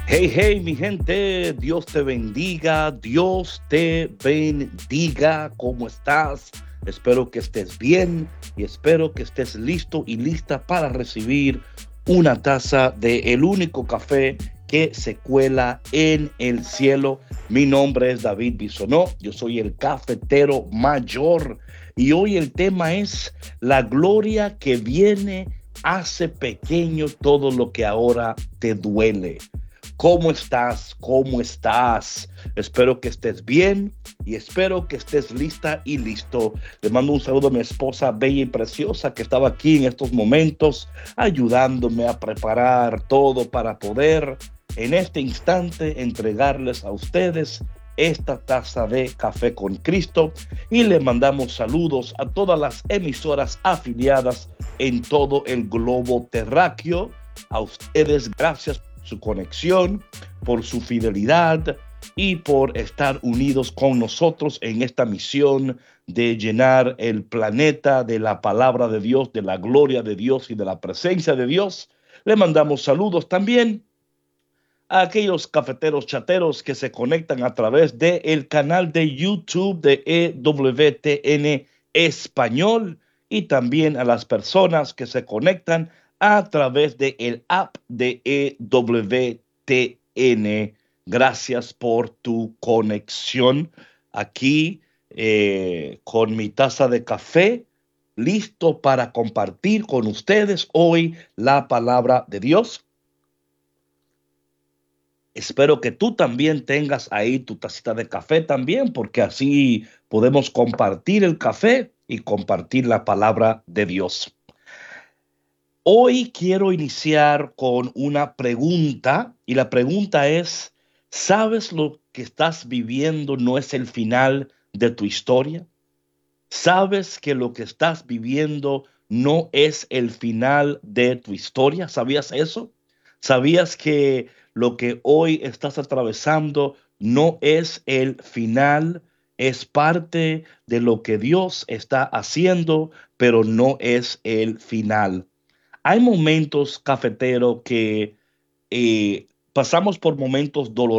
Hey, hey, mi gente, Dios te bendiga, ¿cómo estás? Espero que estés bien y espero que estés listo y lista para recibir una taza de el único café que se cuela en el cielo. Mi nombre es David Bisonó, yo soy el cafetero mayor y hoy el tema es la gloria que viene hace pequeño todo lo que ahora te duele. ¿Cómo estás? ¿Cómo estás? Espero que estés bien y espero que estés lista y listo. Le mando un saludo a mi esposa bella y preciosa que estaba aquí en estos momentos ayudándome a preparar todo para poder en este instante entregarles a ustedes esta taza de café con Cristo y le mandamos saludos a todas las emisoras afiliadas en todo el globo terráqueo. A ustedes, gracias por su conexión, por su fidelidad y por estar unidos con nosotros en esta misión de llenar el planeta de la palabra de Dios, de la gloria de Dios y de la presencia de Dios. Le mandamos saludos también a aquellos cafeteros chateros que se conectan a través del canal de YouTube de EWTN Español y también a las personas que se conectan a través del app de EWTN. Gracias por tu conexión aquí con mi taza de café, listo para compartir con ustedes hoy la palabra de Dios. Espero que tú también tengas ahí tu tacita de café también, porque así podemos compartir el café y compartir la palabra de Dios. Hoy quiero iniciar con una pregunta y la pregunta es, ¿sabes lo que estás viviendo no es el final de tu historia? ¿Sabes que lo que estás viviendo no es el final de tu historia? ¿Sabías eso? ¿Sabías que lo que hoy estás atravesando no es el final? Es parte de lo que Dios está haciendo, pero no es el final. Hay momentos, cafetero, que pasamos por momentos dolorosos